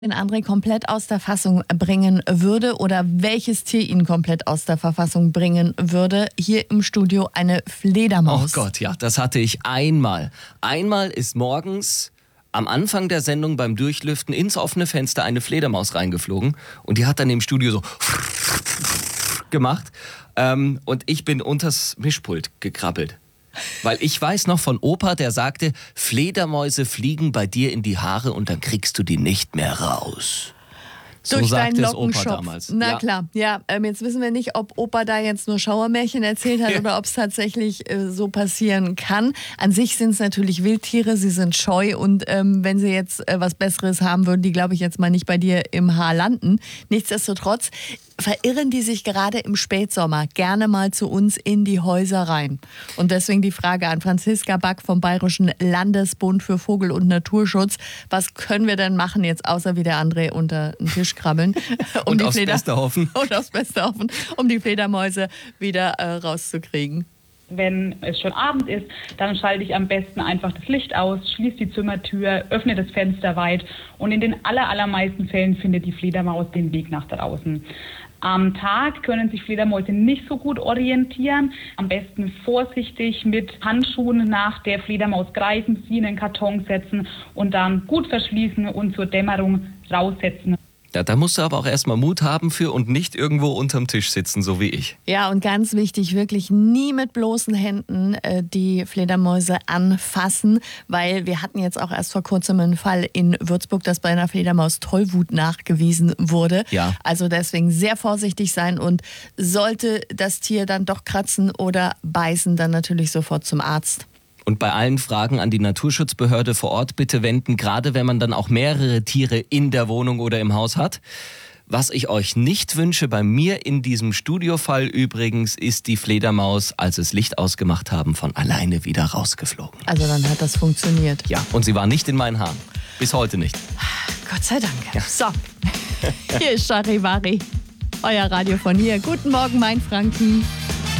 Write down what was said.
den André komplett aus der Fassung bringen würde oder welches Tier ihn komplett aus der Verfassung bringen würde. Hier im Studio eine Fledermaus. Oh Gott, ja, das hatte ich einmal. Einmal ist morgens am Anfang der Sendung beim Durchlüften ins offene Fenster eine Fledermaus reingeflogen und die hat dann im Studio so gemacht und ich bin unters Mischpult gekrabbelt. Weil ich weiß noch von Opa, der sagte, Fledermäuse fliegen bei dir in die Haare und dann kriegst du die nicht mehr raus. So Durch sagte deinen es Opa Lockenschopf. damals. Na ja. klar, ja. Jetzt wissen wir nicht, ob Opa da jetzt nur Schauermärchen erzählt hat oder ob es tatsächlich so passieren kann. An sich sind es natürlich Wildtiere, sie sind scheu und wenn sie jetzt was Besseres haben, würden die, glaube ich, jetzt mal nicht bei dir im Haar landen. Nichtsdestotrotz verirren die sich gerade im Spätsommer gerne mal zu uns in die Häuser rein. Und deswegen die Frage an Franziska Back vom Bayerischen Landesbund für Vogel- und Naturschutz. Was können wir denn machen jetzt, außer wie der André unter den Tisch krabbeln? Und aufs Beste hoffen. Und aufs Beste hoffen, um die Fledermäuse wieder rauszukriegen. Wenn es schon Abend ist, dann schalte ich am besten einfach das Licht aus, schließe die Zimmertür, öffne das Fenster weit und in den allermeisten Fällen findet die Fledermaus den Weg nach draußen. Am Tag können sich Fledermäuse nicht so gut orientieren. Am besten vorsichtig mit Handschuhen nach der Fledermaus greifen, sie in den Karton setzen und dann gut verschließen und zur Dämmerung raussetzen. Ja, da musst du aber auch erstmal Mut haben für und nicht irgendwo unterm Tisch sitzen, so wie ich. Ja, und ganz wichtig, wirklich nie mit bloßen Händen die Fledermäuse anfassen, weil wir hatten jetzt auch erst vor kurzem einen Fall in Würzburg, dass bei einer Fledermaus Tollwut nachgewiesen wurde. Ja. Also deswegen sehr vorsichtig sein und sollte das Tier dann doch kratzen oder beißen, dann natürlich sofort zum Arzt. Und bei allen Fragen an die Naturschutzbehörde vor Ort bitte wenden, gerade wenn man dann auch mehrere Tiere in der Wohnung oder im Haus hat. Was ich euch nicht wünsche, bei mir in diesem Studiofall übrigens, ist die Fledermaus, als es Licht ausgemacht haben, von alleine wieder rausgeflogen. Also dann hat das funktioniert. Ja, und sie war nicht in meinen Haaren. Bis heute nicht. Gott sei Dank. Ja. So, hier ist Charivari, euer Radio von hier. Guten Morgen, mein Franken.